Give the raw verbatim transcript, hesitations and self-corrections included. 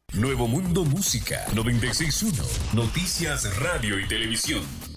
Nuevo Mundo Música noventa y seis punto uno. Noticias, radio y televisión.